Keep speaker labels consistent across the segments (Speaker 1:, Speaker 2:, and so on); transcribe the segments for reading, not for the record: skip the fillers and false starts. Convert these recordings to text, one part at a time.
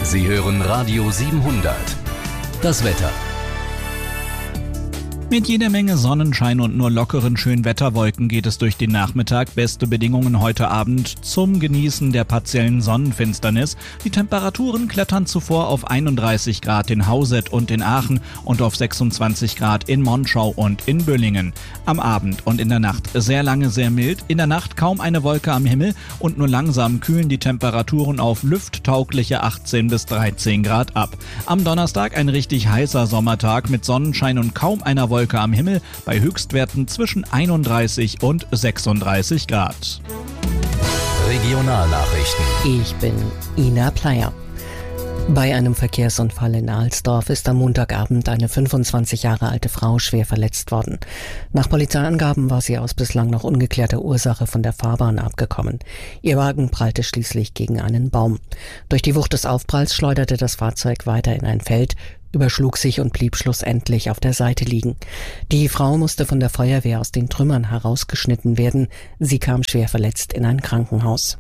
Speaker 1: Sie hören Radio 700. Das Wetter.
Speaker 2: Mit jeder Menge Sonnenschein und nur lockeren Schönwetterwolken geht es durch den Nachmittag. Beste Bedingungen heute Abend zum Genießen der partiellen Sonnenfinsternis. Die Temperaturen klettern zuvor auf 31 Grad in Hauset und in Aachen und auf 26 Grad in Monschau und in Böllingen. Am Abend und in der Nacht sehr lange sehr mild. In der Nacht kaum eine Wolke am Himmel und nur langsam kühlen die Temperaturen auf lufttaugliche 18 bis 13 Grad ab. Am Donnerstag ein richtig heißer Sommertag mit Sonnenschein und kaum einer Wolke am Himmel bei Höchstwerten zwischen 31 und 36 Grad.
Speaker 1: Regionalnachrichten.
Speaker 3: Ich bin Ina Pleyer. Bei einem Verkehrsunfall in Alsdorf ist am Montagabend eine 25 Jahre alte Frau schwer verletzt worden. Nach Polizeiangaben war sie aus bislang noch ungeklärter Ursache von der Fahrbahn abgekommen. Ihr Wagen prallte schließlich gegen einen Baum. Durch die Wucht des Aufpralls schleuderte das Fahrzeug weiter in ein Feld, überschlug sich und blieb schlussendlich auf der Seite liegen. Die Frau musste von der Feuerwehr aus den Trümmern herausgeschnitten werden. Sie kam schwer verletzt in ein Krankenhaus.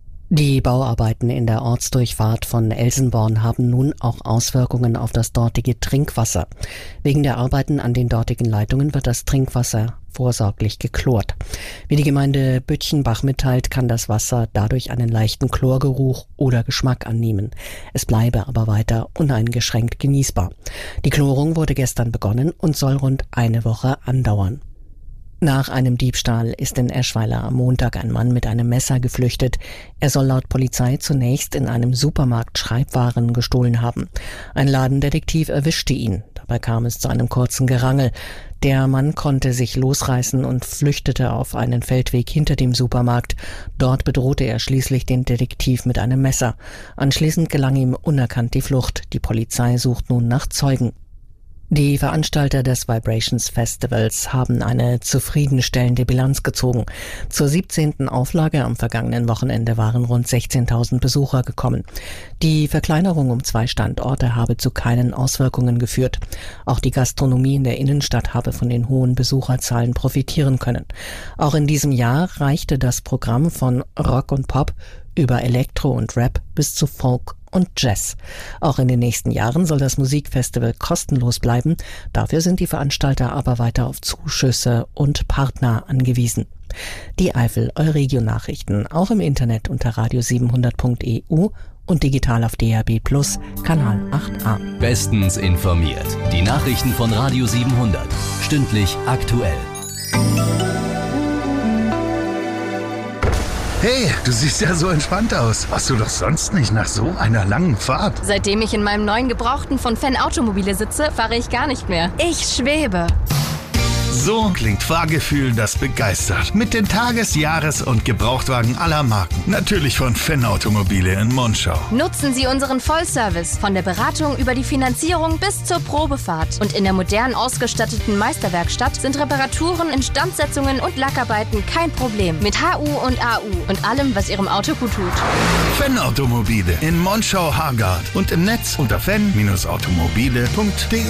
Speaker 3: Die Bauarbeiten in der Ortsdurchfahrt von Elsenborn haben nun auch Auswirkungen auf das dortige Trinkwasser. Wegen der Arbeiten an den dortigen Leitungen wird das Trinkwasser vorsorglich geklort. Wie die Gemeinde Büttchenbach mitteilt, kann das Wasser dadurch einen leichten Chlorgeruch oder Geschmack annehmen. Es bleibe aber weiter uneingeschränkt genießbar. Die Chlorung wurde gestern begonnen und soll rund eine Woche andauern. Nach einem Diebstahl ist in Eschweiler am Montag ein Mann mit einem Messer geflüchtet. Er soll laut Polizei zunächst in einem Supermarkt Schreibwaren gestohlen haben. Ein Ladendetektiv erwischte ihn. Dabei kam es zu einem kurzen Gerangel. Der Mann konnte sich losreißen und flüchtete auf einen Feldweg hinter dem Supermarkt. Dort bedrohte er schließlich den Detektiv mit einem Messer. Anschließend gelang ihm unerkannt die Flucht. Die Polizei sucht nun nach Zeugen. Die Veranstalter des Vibrations Festivals haben eine zufriedenstellende Bilanz gezogen. Zur 17. Auflage am vergangenen Wochenende waren rund 16.000 Besucher gekommen. Die Verkleinerung um 2 Standorte habe zu keinen Auswirkungen geführt. Auch die Gastronomie in der Innenstadt habe von den hohen Besucherzahlen profitieren können. Auch in diesem Jahr reichte das Programm von Rock und Pop über Elektro und Rap bis zu Folk und Jazz. Auch in den nächsten Jahren soll das Musikfestival kostenlos bleiben. Dafür sind die Veranstalter aber weiter auf Zuschüsse und Partner angewiesen. Die Eifel Euregio-Nachrichten auch im Internet unter radio700.eu und digital auf DAB+ Kanal 8a.
Speaker 1: Bestens informiert. Die Nachrichten von Radio 700. Stündlich aktuell.
Speaker 4: Hey, du siehst ja so entspannt aus. Warst du doch sonst nicht nach so einer langen Fahrt?
Speaker 5: Seitdem ich in meinem neuen Gebrauchten von Fenn Automobile sitze, fahre ich gar nicht mehr. Ich schwebe.
Speaker 4: So klingt Fahrgefühl, das begeistert. Mit den Tages-, Jahres- und Gebrauchtwagen aller Marken. Natürlich von Fenn Automobile in Monschau.
Speaker 5: Nutzen Sie unseren Vollservice von der Beratung über die Finanzierung bis zur Probefahrt. Und in der modern ausgestatteten Meisterwerkstatt sind Reparaturen, Instandsetzungen und Lackarbeiten kein Problem. Mit HU und AU und allem, was Ihrem Auto gut tut.
Speaker 4: Fenn Automobile in Monschau-Hargard und im Netz unter fenn-automobile.de.